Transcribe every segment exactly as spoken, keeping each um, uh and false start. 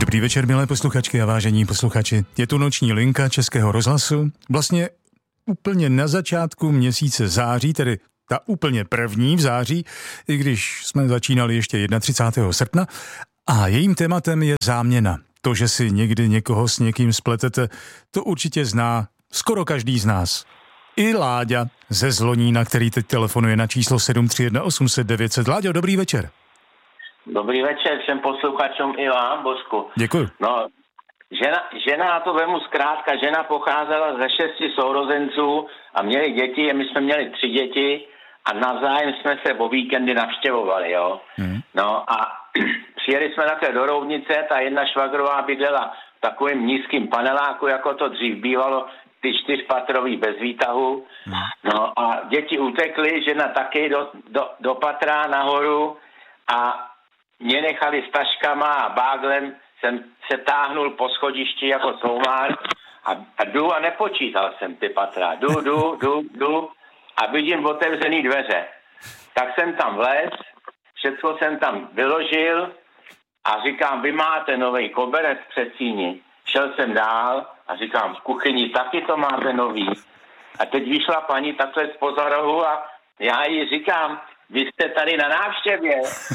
Dobrý večer, milé posluchačky a vážení posluchači. Je tu noční linka Českého rozhlasu. Vlastně úplně na začátku měsíce září, tedy ta úplně první v září, i když jsme začínali ještě třicátého prvního srpna. A jejím tématem je záměna. To, že si někdy někoho s někým spletete, to určitě zná skoro každý z nás. I Láďa ze Zlonína, který teď telefonuje na číslo sedm tři jedna osm set devět set. Láďo, dobrý večer. Dobrý večer všem posluchačům i vám, Božku. Děkuji. No, žena, žena, já to vemu zkrátka, žena pocházela ze šesti sourozenců a měli děti, a my jsme měli tři děti a navzájem jsme se o víkendy navštěvovali, jo. Hmm. No a přijeli jsme také do Roudnice, ta jedna švagrová bydlela v takovém nízkým paneláku, jako to dřív bývalo, ty čtyřpatrový bez výtahu. Hmm. No a děti utekly, žena taky do, do, do patra nahoru a mě nechali s taškama a báglem, jsem se táhnul po schodišti jako soumár a, a jdu a nepočítal jsem ty patra. Jdu, jdu, jdu, jdu a vidím otevřený dveře. Tak jsem tam vlez, všechno jsem tam vyložil a říkám, vy máte nový koberec v předsíni. Šel jsem dál a říkám, v kuchyni taky to máte nový. A teď vyšla paní takhle zpoza rohu a já jí říkám, vy jste tady na návštěvě.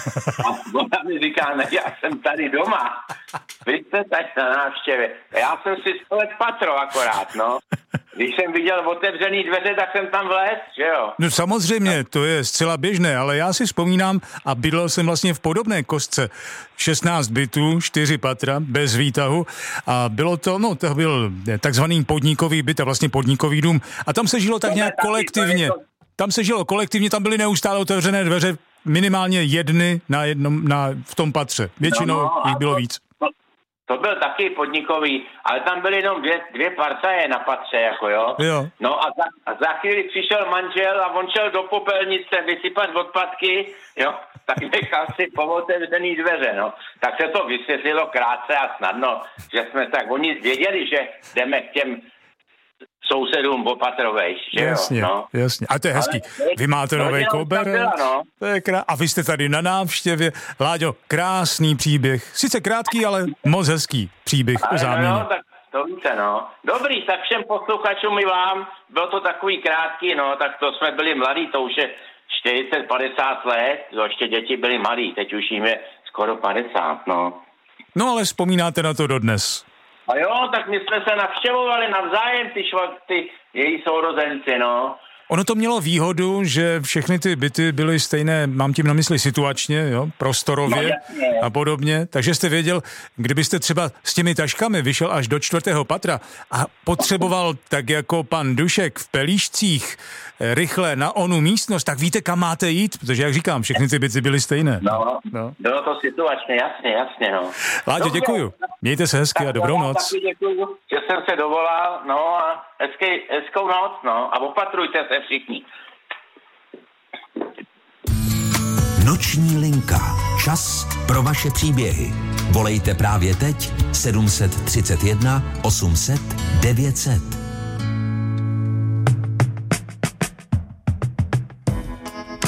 A ona mi říká, ne, já jsem tady doma. Vy jste tady na návštěvě. Já jsem si splet patro akorát, no. Když jsem viděl otevřený dveře, tak jsem tam vlez, že jo? No samozřejmě, to je zcela běžné, ale já si vzpomínám a bydlel jsem vlastně v podobné kostce. šestnáct bytů, čtyři patra, bez výtahu a bylo to, no to byl takzvaný podnikový byt a vlastně podnikový dům a tam se žilo tak nějak kolektivně. Tam se žilo kolektivně, tam byly neustále otevřené dveře, minimálně jedny na jednom, na, v tom patře. Většinou no, no, jich bylo to, víc. To, to byl taky podnikový, ale tam byly jenom dvě, dvě partaje na patře, jako jo. jo. No a za, a za chvíli přišel manžel a on šel do popelnice vysypat odpadky, jo. Tak nechal si pootevřený dveře, no. Tak se to vysvětlilo krátce a snadno, že jsme tak, oni věděli, že jdeme k těm sousedům opatrovejš, že jasně, jo? No. Jasně, a to je hezký. Vy máte nový koberec, no. To je krá... a vy jste tady na návštěvě. Láďo, krásný příběh. Sice krátký, ale moc hezký příběh o záměně. No, tak to víte, no. Dobrý, tak všem posluchačům i vám, bylo to takový krátký, no, tak to jsme byli mladí, to už je čtyřicet padesát let, to ještě děti byly malí, teď už jim je skoro padesát, no. No, ale vzpomínáte na to dodnes. A jo, tak my jsme se navštěvovali navzájem, ty, šva, ty její sourozenci, no. Ono to mělo výhodu, že všechny ty byty byly stejné, mám tím na mysli situačně, jo, prostorově no, a podobně, takže jste věděl, kdybyste třeba s těmi taškami vyšel až do čtvrtého patra a potřeboval tak jako pan Dušek v Pelíšcích rychle na onu místnost, tak víte, kam máte jít, protože jak říkám, všechny ty byty byly stejné. No, no. Bylo to situačně, jasně, jasně, no. Láďo, děkuju. Mějte se hezky tak, a dobrou noc. Taky děkuju, že jsem se dovolal, no a hezký, hezkou noc, no a opatrujte se všichni. Noční linka. Čas pro vaše příběhy. Volejte právě teď sedm tři jedna osm set devět set.